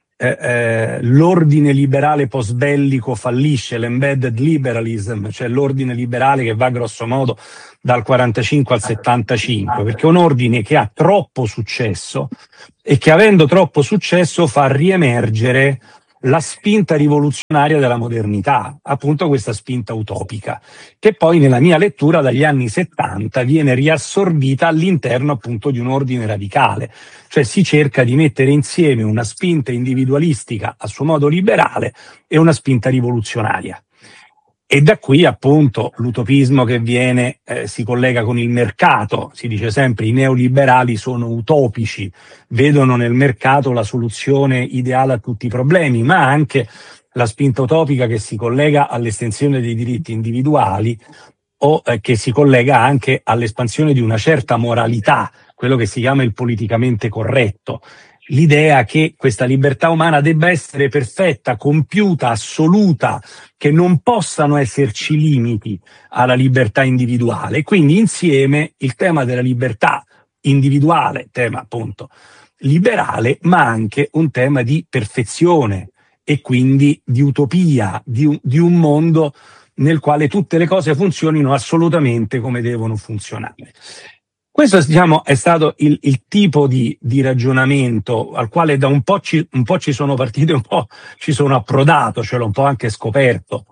l'ordine liberale post-bellico fallisce, l'embedded liberalism, cioè l'ordine liberale che va grosso modo dal 45 al 75, perché è un ordine che ha troppo successo e che, avendo troppo successo, fa riemergere la spinta rivoluzionaria della modernità, appunto questa spinta utopica, che poi nella mia lettura dagli anni 70 viene riassorbita all'interno appunto di un ordine radicale, cioè si cerca di mettere insieme una spinta individualistica a suo modo liberale e una spinta rivoluzionaria. E da qui appunto l'utopismo che viene si collega con il mercato. Si dice sempre i neoliberali sono utopici, vedono nel mercato la soluzione ideale a tutti i problemi, ma anche la spinta utopica che si collega all'estensione dei diritti individuali o che si collega anche all'espansione di una certa moralità, quello che si chiama il politicamente corretto. L'idea che questa libertà umana debba essere perfetta, compiuta, assoluta, che non possano esserci limiti alla libertà individuale. Quindi insieme il tema della libertà individuale, tema appunto liberale, ma anche un tema di perfezione e quindi di utopia, di un mondo nel quale tutte le cose funzionino assolutamente come devono funzionare. Questo, diciamo, è stato il tipo di ragionamento al quale da un po' ci sono partito, un po' ci sono approdato, cioè l'ho un po' anche scoperto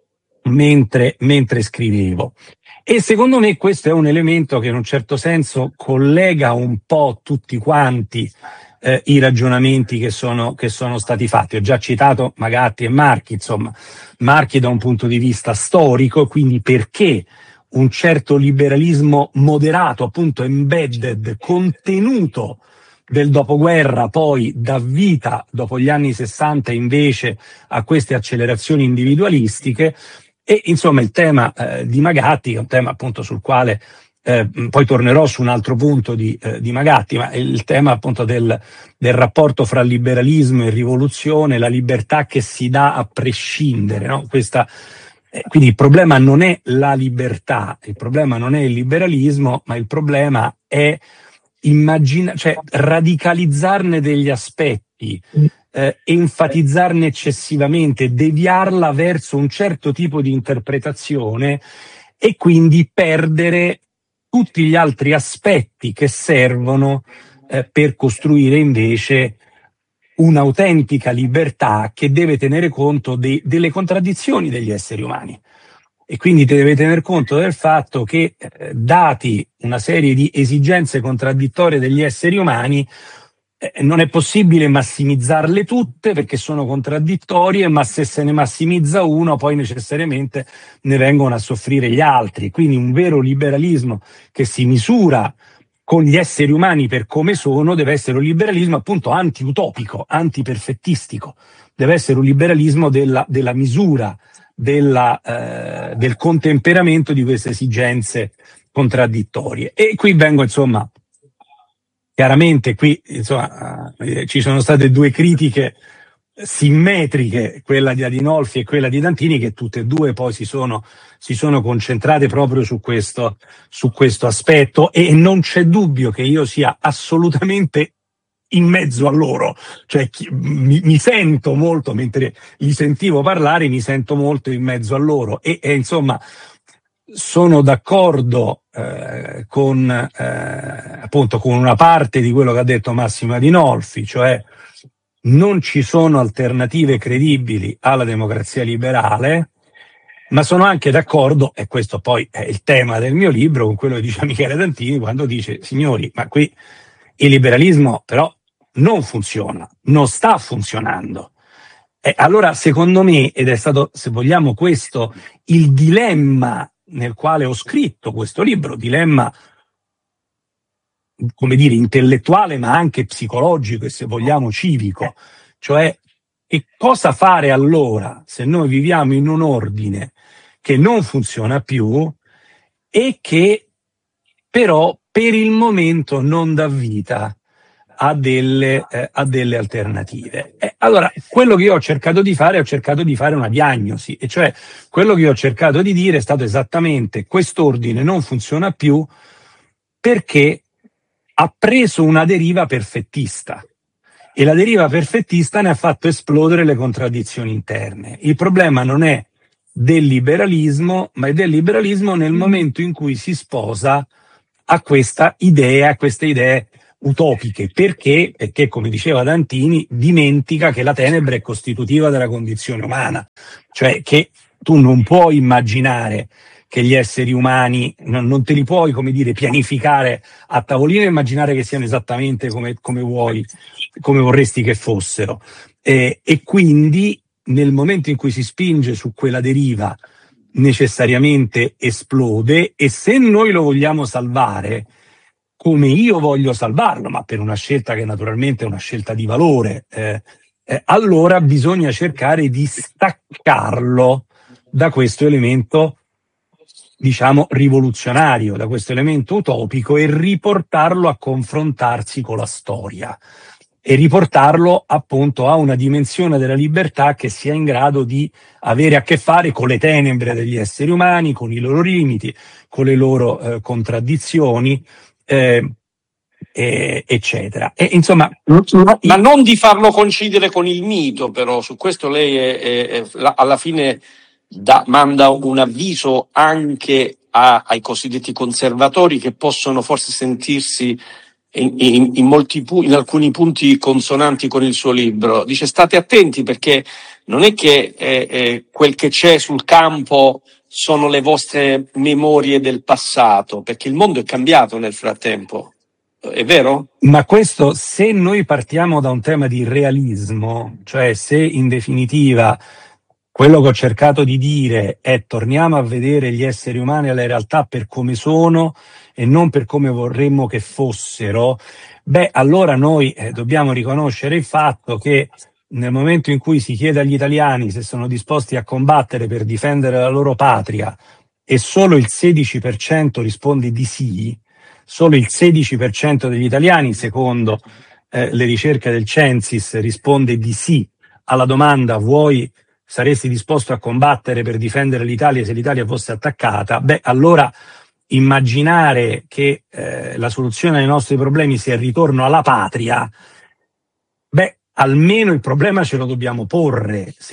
mentre scrivevo. E secondo me questo è un elemento che in un certo senso collega un po' tutti quanti i ragionamenti che sono stati fatti. Ho già citato Magatti e Marchi, insomma, Marchi da un punto di vista storico, quindi perché un certo liberalismo moderato, appunto embedded, contenuto del dopoguerra, poi dà vita, dopo gli anni 60, invece a queste accelerazioni individualistiche. E insomma il tema di Magatti, che è un tema appunto sul quale poi tornerò su un altro punto di Magatti, ma il tema appunto del rapporto fra liberalismo e rivoluzione, la libertà che si dà a prescindere, no? Quindi il problema non è la libertà, il problema non è il liberalismo, ma il problema è cioè radicalizzarne degli aspetti, enfatizzarne eccessivamente, deviarla verso un certo tipo di interpretazione e quindi perdere tutti gli altri aspetti che servono per costruire invece un'autentica libertà che deve tenere conto delle contraddizioni degli esseri umani e quindi deve tener conto del fatto che dati una serie di esigenze contraddittorie degli esseri umani non è possibile massimizzarle tutte perché sono contraddittorie, ma se ne massimizza uno poi necessariamente ne vengono a soffrire gli altri. Quindi un vero liberalismo che si misura con gli esseri umani per come sono deve essere un liberalismo appunto anti-utopico, anti-perfettistico, deve essere un liberalismo della misura, del contemperamento di queste esigenze contraddittorie. E qui vengo, insomma, chiaramente qui insomma ci sono state due critiche simmetriche, quella di Adinolfi e quella di Dantini, che tutte e due poi si sono concentrate proprio su questo aspetto, e non c'è dubbio che io sia assolutamente in mezzo a loro, cioè mi sento molto, mentre li sentivo parlare, mi sento molto in mezzo a loro e insomma sono d'accordo appunto con una parte di quello che ha detto Massimo Adinolfi, cioè non ci sono alternative credibili alla democrazia liberale, ma sono anche d'accordo, e questo poi è il tema del mio libro, con quello che dice Michele Dantini quando dice: signori, ma qui il liberalismo però non funziona, non sta funzionando. E allora secondo me, ed è stato, se vogliamo, questo il dilemma nel quale ho scritto questo libro, dilemma come dire, intellettuale, ma anche psicologico e, se vogliamo, civico. Cioè, e cosa fare allora se noi viviamo in un ordine che non funziona più e che però per il momento non dà vita a delle alternative? Allora, quello che io ho cercato di fare una diagnosi, e cioè quello che io ho cercato di dire è stato esattamente: quest'ordine non funziona più perché ha preso una deriva perfettista, e la deriva perfettista ne ha fatto esplodere le contraddizioni interne. Il problema non è del liberalismo, ma è del liberalismo nel momento in cui si sposa a queste idee utopiche. Perché? Perché, come diceva Dantini, dimentica che la tenebra è costitutiva della condizione umana, cioè che tu non puoi immaginare che gli esseri umani, non te li puoi, come dire, pianificare a tavolino e immaginare che siano esattamente come vorresti che fossero. E quindi nel momento in cui si spinge su quella deriva necessariamente esplode, e se noi lo vogliamo salvare, come io voglio salvarlo, ma per una scelta che naturalmente è una scelta di valore, allora bisogna cercare di staccarlo da questo elemento, diciamo, rivoluzionario, da questo elemento utopico, e riportarlo a confrontarsi con la storia e riportarlo appunto a una dimensione della libertà che sia in grado di avere a che fare con le tenebre degli esseri umani, con i loro limiti, con le loro contraddizioni, eccetera. E insomma, ma non di farlo coincidere con il mito, però su questo lei alla fine manda un avviso anche ai cosiddetti conservatori, che possono forse sentirsi in alcuni punti consonanti con il suo libro. Dice: state attenti, perché non è che quel che c'è sul campo sono le vostre memorie del passato, perché il mondo è cambiato nel frattempo. È vero? Ma questo, se noi partiamo da un tema di realismo, cioè se in definitiva quello che ho cercato di dire è: torniamo a vedere gli esseri umani e le realtà per come sono e non per come vorremmo che fossero, allora noi dobbiamo riconoscere il fatto che nel momento in cui si chiede agli italiani se sono disposti a combattere per difendere la loro patria e solo il 16% risponde di sì, solo il 16% degli italiani, secondo le ricerche del Censis, risponde di sì alla domanda: saresti disposto a combattere per difendere l'Italia se l'Italia fosse attaccata? Allora immaginare che la soluzione ai nostri problemi sia il ritorno alla patria, almeno il problema ce lo dobbiamo porre, se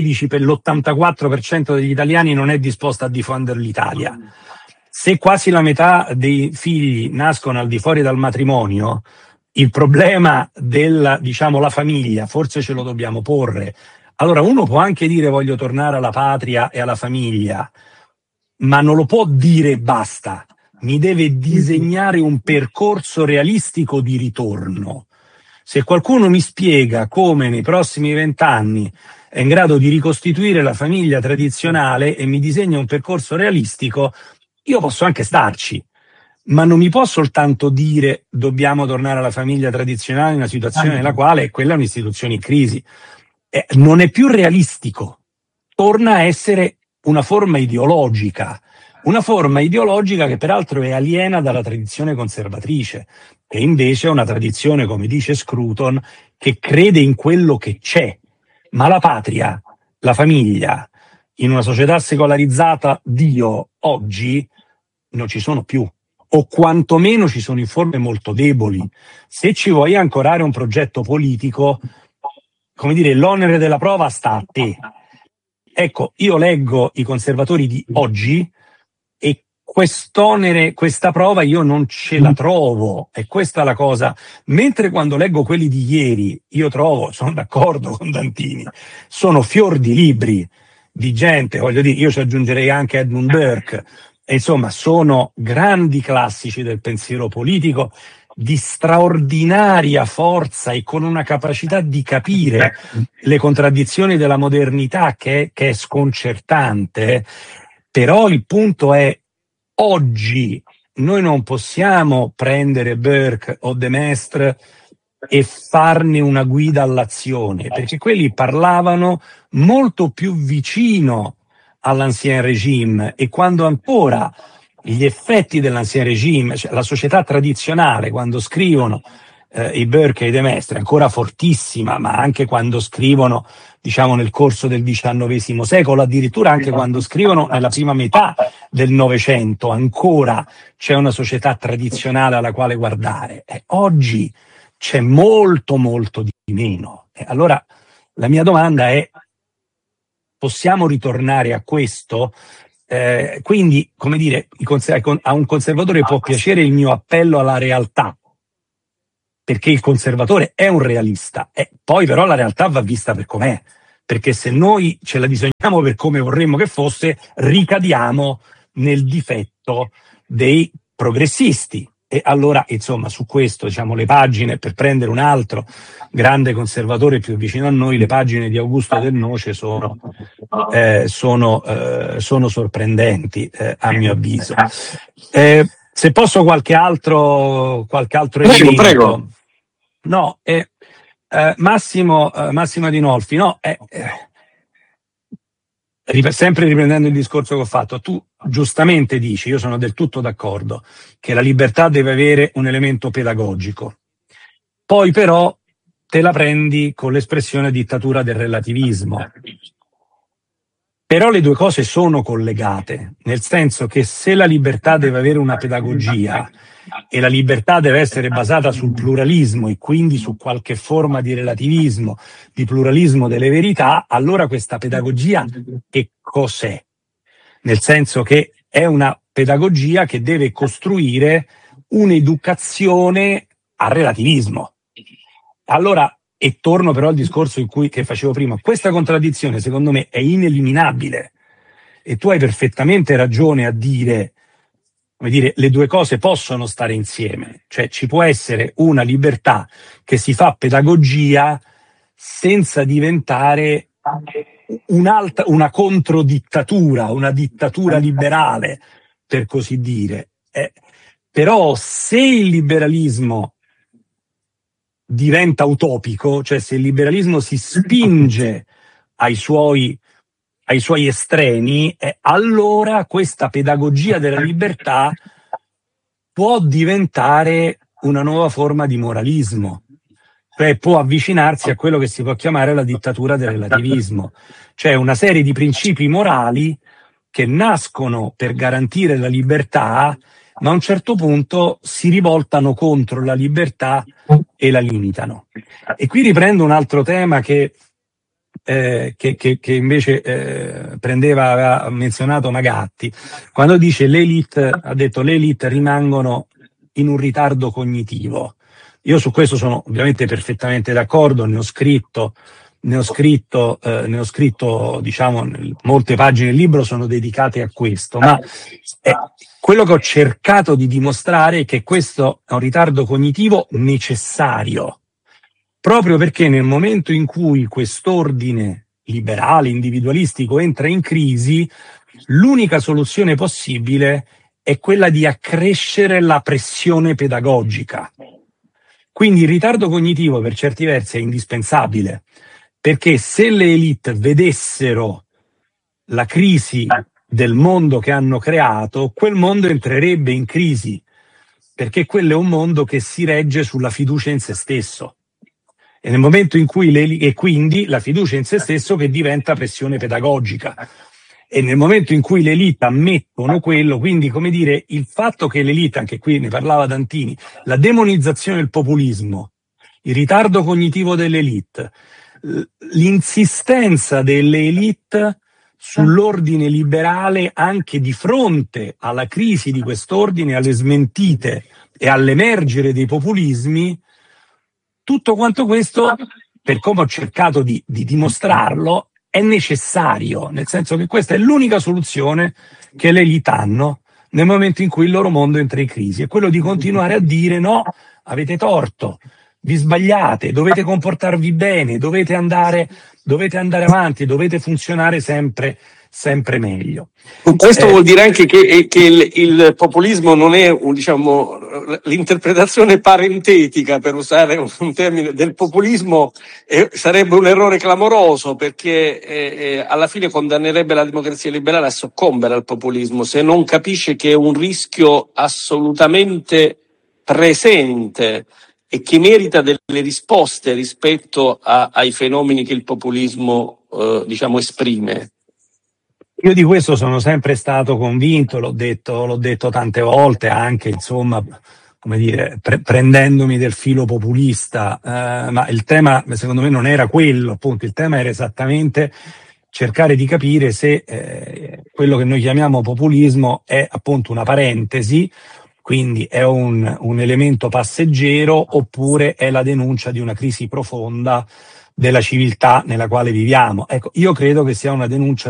l'84% degli italiani non è disposto a difendere l'Italia. Se quasi la metà dei figli nascono al di fuori dal matrimonio, il problema la famiglia forse ce lo dobbiamo porre. Allora uno può anche dire: voglio tornare alla patria e alla famiglia, ma non lo può dire basta, mi deve disegnare un percorso realistico di ritorno. Se qualcuno mi spiega come nei prossimi 20 anni è in grado di ricostituire la famiglia tradizionale e mi disegna un percorso realistico, io posso anche starci, ma non mi può soltanto dire: dobbiamo tornare alla famiglia tradizionale in una situazione nella quale quella è un'istituzione in crisi. Non è più realistico, torna a essere una forma ideologica che peraltro è aliena dalla tradizione conservatrice, e invece è una tradizione, come dice Scruton, che crede in quello che c'è. Ma la patria, la famiglia, in una società secolarizzata, Dio, oggi non ci sono più, o quantomeno ci sono in forme molto deboli. Se ci vuoi ancorare un progetto politico, come dire, l'onere della prova sta a te. Ecco, io leggo i conservatori di oggi e quest'onere, questa prova io non ce la trovo, e questa è la cosa. Mentre quando leggo quelli di ieri, sono d'accordo con Dantini, sono fior di libri di gente, voglio dire, io ci aggiungerei anche Edmund Burke, e insomma sono grandi classici del pensiero politico, di straordinaria forza e con una capacità di capire le contraddizioni della modernità che è sconcertante. Però il punto è: oggi noi non possiamo prendere Burke o De Maistre e farne una guida all'azione, perché quelli parlavano molto più vicino all'ancien régime, e quando ancora gli effetti dell'ancien régime, cioè la società tradizionale, quando scrivono i Burke e i De Maistre, ancora fortissima, ma anche quando scrivono, diciamo, nel corso del XIX secolo, addirittura anche quando scrivono nella prima metà del Novecento, ancora c'è una società tradizionale alla quale guardare. Oggi c'è molto di meno. Allora la mia domanda è: possiamo ritornare a questo? Quindi, come dire, a un conservatore può piacere il mio appello alla realtà, perché il conservatore è un realista, poi però la realtà va vista per com'è, perché se noi ce la disegniamo per come vorremmo che fosse, ricadiamo nel difetto dei progressisti. E allora, insomma, su questo, diciamo, le pagine, per prendere un altro grande conservatore più vicino a noi, le pagine di Augusto Del Noce sono sorprendenti, a mio avviso. Se posso qualche altro elemento. Prego. No, Massimo Adinolfi, no, sempre riprendendo il discorso che ho fatto, tu giustamente dici, io sono del tutto d'accordo, che la libertà deve avere un elemento pedagogico. Poi però te la prendi con l'espressione dittatura del relativismo. Però le due cose sono collegate, nel senso che se la libertà deve avere una pedagogia e la libertà deve essere basata sul pluralismo e quindi su qualche forma di relativismo, di pluralismo delle verità, allora questa pedagogia che cos'è? Nel senso che è una pedagogia che deve costruire un'educazione al relativismo. Allora, e torno però al discorso che facevo prima, questa contraddizione secondo me è ineliminabile, e tu hai perfettamente ragione a dire, come dire, le due cose possono stare insieme, cioè ci può essere una libertà che si fa pedagogia senza diventare una controdittatura, una dittatura liberale, per così dire. Però se il liberalismo diventa utopico, cioè se il liberalismo si spinge ai suoi estremi, allora questa pedagogia della libertà può diventare una nuova forma di moralismo, cioè può avvicinarsi a quello che si può chiamare la dittatura del relativismo, cioè una serie di principi morali che nascono per garantire la libertà, ma a un certo punto si rivoltano contro la libertà e la limitano. E qui riprendo un altro tema che invece aveva menzionato Magatti, quando dice ha detto le elite rimangono in un ritardo cognitivo. Io su questo sono ovviamente perfettamente d'accordo, ne ho scritto, diciamo, molte pagine del libro sono dedicate a questo, ma quello che ho cercato di dimostrare è che questo è un ritardo cognitivo necessario, proprio perché nel momento in cui quest'ordine liberale, individualistico entra in crisi, l'unica soluzione possibile è quella di accrescere la pressione pedagogica. Quindi il ritardo cognitivo per certi versi è indispensabile, perché se le elite vedessero la crisi del mondo che hanno creato, quel mondo entrerebbe in crisi, perché quello è un mondo che si regge sulla fiducia in se stesso. E nel momento in cui e quindi la fiducia in se stesso che diventa pressione pedagogica. E nel momento in cui le elite ammettono quello, quindi, come dire, il fatto che l'elite, anche qui ne parlava Dantini, la demonizzazione del populismo, il ritardo cognitivo delle elite, l'insistenza delle elite sull'ordine liberale anche di fronte alla crisi di quest'ordine, alle smentite e all'emergere dei populismi, tutto quanto questo, per come ho cercato di dimostrarlo, è necessario, nel senso che questa è l'unica soluzione che le elite hanno nel momento in cui il loro mondo entra in crisi, è quello di continuare a dire no, avete torto, vi sbagliate, dovete comportarvi bene, dovete andare avanti, dovete funzionare sempre sempre meglio. Questo vuol dire anche che il populismo non è l'interpretazione parentetica, per usare un termine, del populismo sarebbe un errore clamoroso, perché alla fine condannerebbe la democrazia liberale a soccombere al populismo se non capisce che è un rischio assolutamente presente e che merita delle risposte rispetto ai fenomeni che il populismo esprime. Io di questo sono sempre stato convinto, l'ho detto tante volte, anche prendendomi del filo populista, ma il tema secondo me non era quello, appunto, il tema era esattamente cercare di capire se quello che noi chiamiamo populismo è appunto una parentesi, quindi è un elemento passeggero, oppure è la denuncia di una crisi profonda della civiltà nella quale viviamo. Ecco, io credo che sia una denuncia